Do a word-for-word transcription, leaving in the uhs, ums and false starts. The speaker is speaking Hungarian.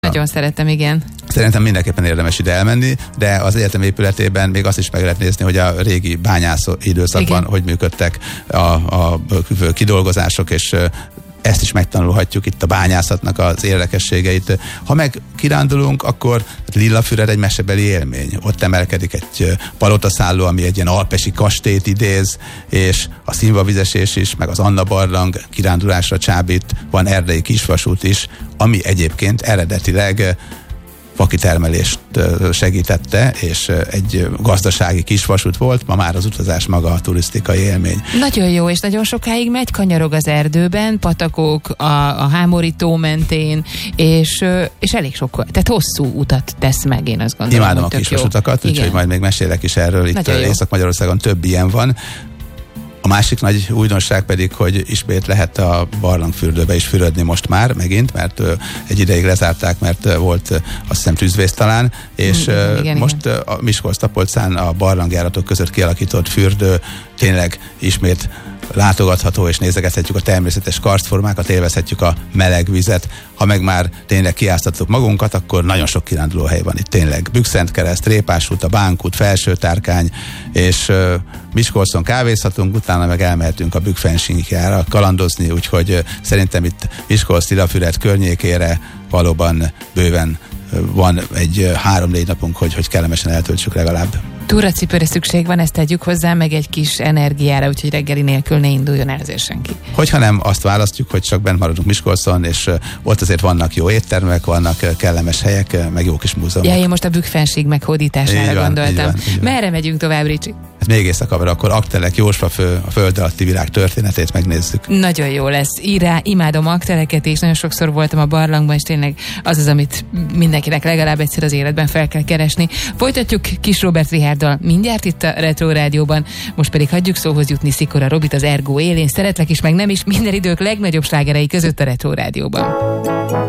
Nagyon szeretem, igen. Szerintem mindenképpen érdemes ide elmenni, de az egyetem épületében még azt is meg lehet nézni, hogy a régi bányászó időszakban igen. hogy működtek a, a kidolgozások, és ezt is megtanulhatjuk itt a bányászatnak az érdekességeit. Ha meg kirándulunk, akkor Lillafüred egy mesebeli élmény. Ott emelkedik egy palotaszálló, ami egy ilyen alpesi kastélyt idéz, és a színvavizesés is, meg az Anna barlang kirándulásra csábít, van erdei kisvasút is, ami egyébként eredetileg fakitermelést segítette, és egy gazdasági kisvasút volt, ma már az utazás maga a turisztikai élmény. Nagyon jó, és nagyon sokáig megy, kanyarog az erdőben, patakok, a, a Hámori tó mentén, és, és elég sok, tehát hosszú utat tesz meg, én azt gondolom. Imádom a kisvasutakat, úgyhogy majd még mesélek is erről, itt Észak-Magyarországon több ilyen van. A másik nagy újdonság pedig, hogy ismét lehet a barlangfürdőbe is fürödni most már megint, mert ö, egy ideig lezárták, mert ö, volt ö, azt hiszem tűzvész talán, és igen, ö, igen, most igen. a Miskolc-Tapolcán a barlangjáratok között kialakított fürdő tényleg ismét látogatható, és nézegethetjük a természetes karstformákat, élvezhetjük a meleg vizet. Ha meg már tényleg kiáztatjuk magunkat, akkor nagyon sok kirándulóhely van itt tényleg. Bükkszentkereszt, Répásút, a Bánkút, Felsőtárkány, és uh, Miskolcon kávézhatunk, utána meg elmehetünk a Bükkfennsíkjára kalandozni, úgyhogy uh, szerintem itt Miskolc-Lillafüred környékére valóban bőven uh, van egy uh, három-négy napunk, hogy, hogy kellemesen eltöltsük legalább. Túracipőre szükség van, ezt tegyük hozzá, meg egy kis energiára, úgyhogy reggeli nélkül ne induljon el azért senki. Hogyha nem, azt választjuk, hogy csak bent maradunk Miskolcon, és ott azért vannak jó éttermek, vannak kellemes helyek, meg jó kis múzeumok. Ja, én most a Bükkfennsík meghódítására van, gondoltam. Így van, így van. Merre megyünk tovább, Ricsi? Hát még éjszakabbra, akkor Aktelek, Jósfafő, a föld alatti világ történetét megnézzük. Nagyon jó lesz. Írá, imádom Akteleket, és nagyon sokszor voltam a barlangban, és tényleg az az, amit mindenkinek legalább egyszer az életben fel kell keresni. Folytatjuk Kis Róbert Richárddal mindjárt itt a Retro Rádióban, most pedig hagyjuk szóhoz jutni Szikora Robit az Ergo élén. Szeretlek is, meg nem is, minden idők legnagyobb slágerei között a Retro Rádióban.